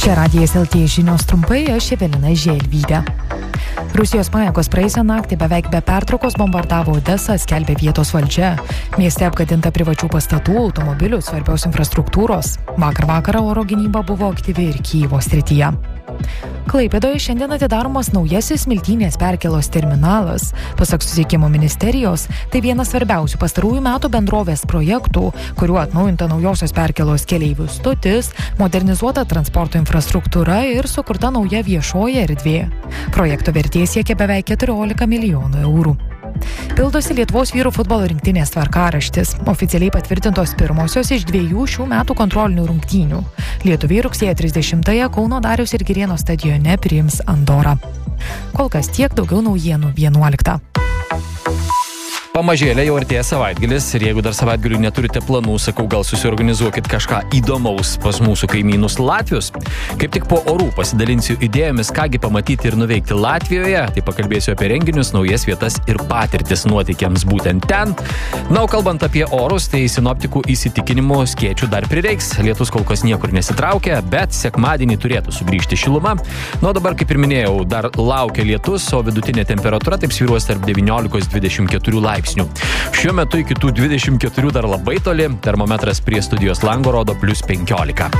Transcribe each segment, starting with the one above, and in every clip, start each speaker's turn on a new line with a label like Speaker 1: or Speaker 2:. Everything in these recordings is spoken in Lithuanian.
Speaker 1: Čia Radijas LT žinios trumpai, aš Evelina Želvytė. Rusijos pajėgos praėjusią naktį beveik be pertraukos bombardavo Odesą, skelbė vietos valdžia. Mieste apgadinta privačių pastatų, automobilių, svarbios infrastruktūros. Vakar vakarą oro gynyba buvo aktyvi ir Kyjivo srityje. Klaipėdoje šiandien atidaromas naujasis Smiltynės perkėlos terminalas. Pasak susisiekimo ministerijos, tai vienas svarbiausių pastarųjų metų bendrovės projektų, kuriuo atnaujinta naujosios perkėlos keleivių stotis, modernizuota transporto infrastruktūra ir sukurta nauja viešoji erdvė. Projekto vertė siekia beveik 14 milijonų eurų. Pildosi Lietuvos vyrų futbolo rinktinės tvarkaraštis. Oficialiai patvirtintos pirmosios iš 2 šių metų kontrolinių rungtynių. Lietuviai rugsėjo 30-ąją Kauno Dariaus ir Girėno stadione priims Andorą. Kol kas tiek, daugiau naujienų 11.
Speaker 2: Pamažėlė jau artėja savaitgalis ir jeigu dar savaitgalių neturite planų, sakau, gal susiorganizuokit kažką įdomaus pas mūsų kaimynus Latvius. Kaip tik po orų pasidalinsiu idėjomis, kągi pamatyti ir nuveikti Latvijoje, tai pakalbėsiu apie renginius, naujas vietas ir patirtis nuotykiams būtent ten. Na, o kalbant apie orus, tai sinoptikų įsitikinimu skėčių dar prireiks. Lietus kol kas niekur nesitraukia, bet sekmadienį turėtų sugrįžti šiluma. Na, dabar, kaip ir minėjau, dar laukia lietus, o vidutinė temperatūra taip svyruos tarp 19-24 laipsnių. Šiuo metu iki tų 24 dar labai toli, termometras prie studijos lango rodo +15.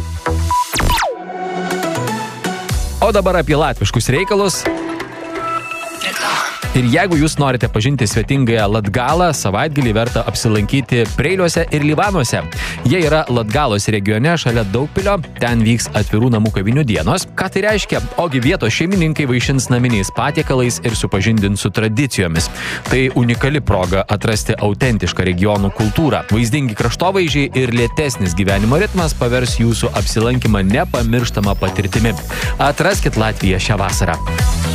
Speaker 2: O dabar apie latviškus reikalus. Ir jeigu jūs norite pažinti svetingąją Latgalą, savaitgalį verta apsilankyti Preiliuose ir Livanuose. Jie yra Latgalos regione šalia Daugpilio, ten vyks atvirų namų kavinių dienos. Ką tai reiškia? Ogi vietos šeimininkai vaišins naminiais patiekalais ir supažindins su tradicijomis. Tai unikali proga atrasti autentišką regionų kultūrą. Vaizdingi kraštovaizdžiai ir lėtesnis gyvenimo ritmas pavers jūsų apsilankymą nepamirštama patirtimi. Atraskit Latviją šią vasarą.